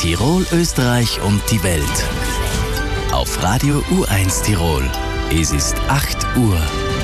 Tirol, Österreich und die Welt. Auf Radio U1 Tirol. Es ist 8 Uhr.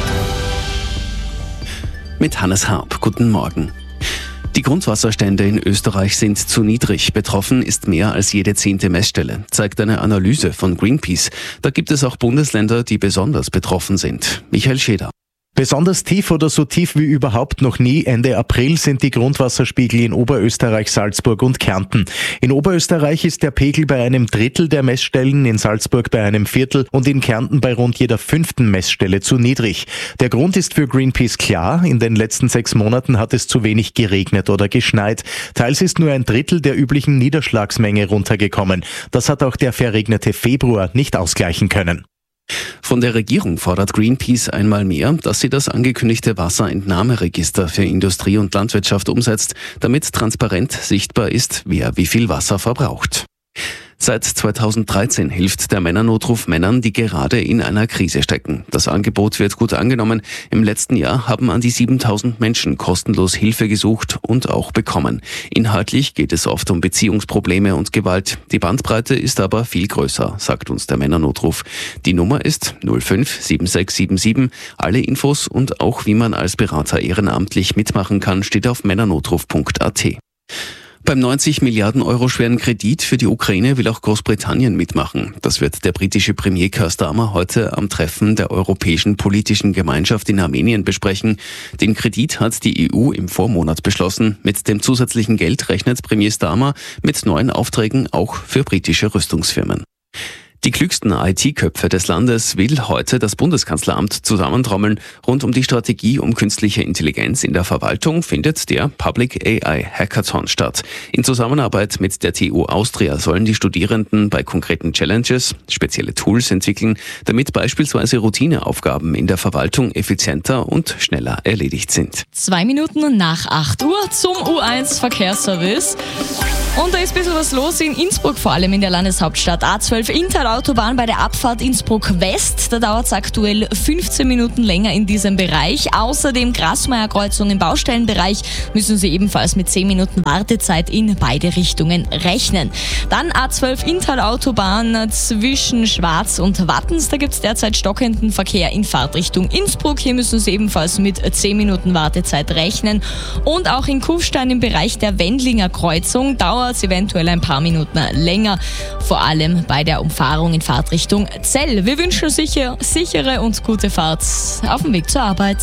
Mit Hannes Harp. Guten Morgen. Die Grundwasserstände in Österreich sind zu niedrig. Betroffen ist mehr als jede 10. Messstelle, zeigt eine Analyse von Greenpeace. Da gibt es auch Bundesländer, die besonders betroffen sind. Michael Scheder. Besonders tief oder so tief wie überhaupt noch nie Ende April sind die Grundwasserspiegel in Oberösterreich, Salzburg und Kärnten. In Oberösterreich ist der Pegel bei einem Drittel der Messstellen, in Salzburg bei einem Viertel und in Kärnten bei rund jeder 5. Messstelle zu niedrig. Der Grund ist für Greenpeace klar: In den letzten 6 Monaten hat es zu wenig geregnet oder geschneit. Teils ist nur ein Drittel der üblichen Niederschlagsmenge runtergekommen. Das hat auch der verregnete Februar nicht ausgleichen können. Von der Regierung fordert Greenpeace einmal mehr, dass sie das angekündigte Wasserentnahmeregister für Industrie und Landwirtschaft umsetzt, damit transparent sichtbar ist, wer wie viel Wasser verbraucht. Seit 2013 hilft der Männernotruf Männern, die gerade in einer Krise stecken. Das Angebot wird gut angenommen. Im letzten Jahr haben an die 7000 Menschen kostenlos Hilfe gesucht und auch bekommen. Inhaltlich geht es oft um Beziehungsprobleme und Gewalt. Die Bandbreite ist aber viel größer, sagt uns der Männernotruf. Die Nummer ist 057677. Alle Infos und auch wie man als Berater ehrenamtlich mitmachen kann, steht auf männernotruf.at. Beim 90 Milliarden Euro schweren Kredit für die Ukraine will auch Großbritannien mitmachen. Das wird der britische Premier Keir Starmer heute am Treffen der Europäischen Politischen Gemeinschaft in Armenien besprechen. Den Kredit hat die EU im Vormonat beschlossen. Mit dem zusätzlichen Geld rechnet Premier Starmer mit neuen Aufträgen auch für britische Rüstungsfirmen. Die klügsten IT-Köpfe des Landes will heute das Bundeskanzleramt zusammentrommeln. Rund um die Strategie um künstliche Intelligenz in der Verwaltung findet der Public AI Hackathon statt. In Zusammenarbeit mit der TU Austria sollen die Studierenden bei konkreten Challenges spezielle Tools entwickeln, damit beispielsweise Routineaufgaben in der Verwaltung effizienter und schneller erledigt sind. 2 Minuten nach 8 Uhr zum U1 Verkehrsservice. Und da ist ein bisschen was los in Innsbruck, vor allem in der Landeshauptstadt. A12 Interautobahn bei der Abfahrt Innsbruck West. Da dauert es aktuell 15 Minuten länger in diesem Bereich. Außerdem Grasmeyer-Kreuzung im Baustellenbereich müssen Sie ebenfalls mit 10 Minuten Wartezeit in beide Richtungen rechnen. Dann A12 Interautobahn zwischen Schwarz und Wattens. Da gibt es derzeit stockenden Verkehr in Fahrtrichtung Innsbruck. Hier müssen Sie ebenfalls mit 10 Minuten Wartezeit rechnen. Und auch in Kufstein im Bereich der Wendlinger Kreuzung dauert es eventuell ein paar Minuten länger, vor allem bei der Umfahrung in Fahrtrichtung Zell. Wir wünschen sichere und gute Fahrt auf dem Weg zur Arbeit.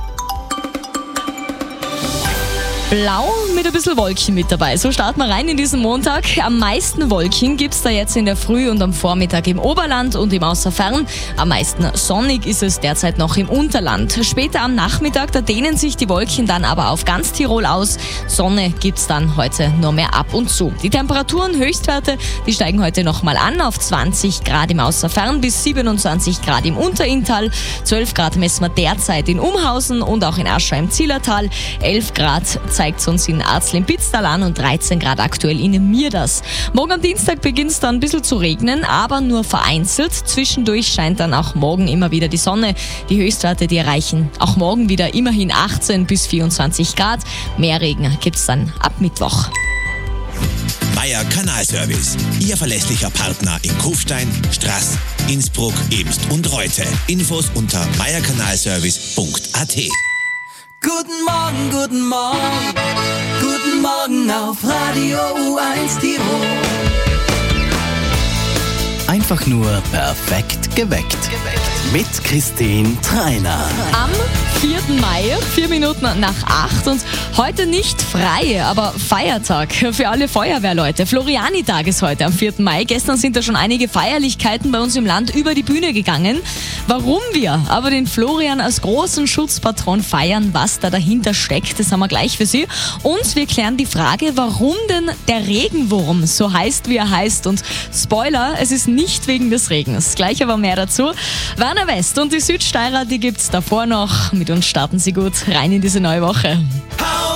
Blau mit ein bisschen Wolken mit dabei. So starten wir rein in diesen Montag. Am meisten Wolken gibt's da jetzt in der Früh und am Vormittag im Oberland und im Außerfern. Am meisten sonnig ist es derzeit noch im Unterland. Später am Nachmittag, da dehnen sich die Wolken dann aber auf ganz Tirol aus. Sonne gibt's dann heute nur mehr ab und zu. Die Temperaturen, Höchstwerte, die steigen heute nochmal an auf 20 Grad im Außerfern bis 27 Grad im Unterinntal. 12 Grad messen wir derzeit in Umhausen und auch in Aschau im Zillertal. 11 Grad zeigt es uns in Arzl im Pitztal an und 13 Grad aktuell in Mierders. Morgen am Dienstag beginnt es dann ein bisschen zu regnen, aber nur vereinzelt. Zwischendurch scheint dann auch morgen immer wieder die Sonne. Die Höchstwerte, die erreichen auch morgen wieder immerhin 18 bis 24 Grad. Mehr Regen gibt es dann ab Mittwoch. Meier Kanalservice, Ihr verlässlicher Partner in Kufstein, Straß, Innsbruck, Ebst und Reute. Infos unter meierkanalservice.at. Guten Morgen, guten Morgen, guten Morgen auf Radio U1 Tirol. Einfach nur perfekt geweckt. Mit Christine Treiner. Am 4. Mai, 4 Minuten nach 8 und heute nicht frei, aber Feiertag für alle Feuerwehrleute. Floriani-Tag ist heute am 4. Mai. Gestern sind da schon einige Feierlichkeiten bei uns im Land über die Bühne gegangen. Warum wir aber den Florian als großen Schutzpatron feiern, was da dahinter steckt, das haben wir gleich für Sie. Und wir klären die Frage, warum denn der Regenwurm so heißt, wie er heißt. Und Spoiler, es ist nicht wegen des Regens. Gleich aber mehr dazu. Werner West und die Südsteirer, die gibt's davor noch. Mit uns starten Sie gut rein in diese neue Woche.